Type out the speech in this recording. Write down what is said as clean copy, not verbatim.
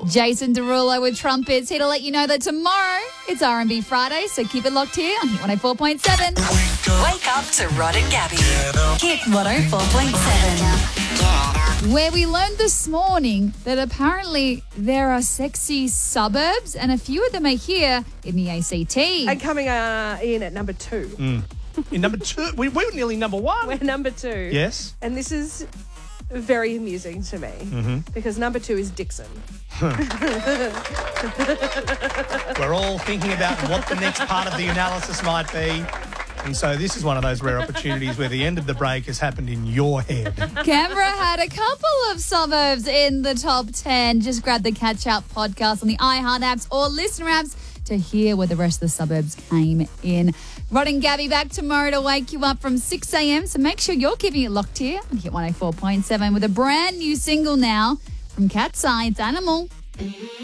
Jason Derulo with Trumpets here to let you know that tomorrow it's R&B Friday, so keep it locked here on Hit 104.7. Wake up to Rod and Gabby. Hit 104.7. Where we learned this morning that apparently there are sexy suburbs and a few of them are here in the ACT. And coming in at number 2. In number 2, we were nearly number 1. We're number 2. Yes. And this is very amusing to me because number 2 is Dixon. We're all thinking about what the next part of the analysis might be. And so this is one of those rare opportunities where the end of the break has happened in your head. Canberra had a couple of suburbs in the top 10. Just grab the Catch Up podcast on the iHeart apps or listener apps to hear where the rest of the suburbs came in. Rod and Gabby back tomorrow to wake you up from 6 a.m. So make sure you're keeping it locked here on Hit 104.7 with a brand new single now from Cat's Eye, Animal.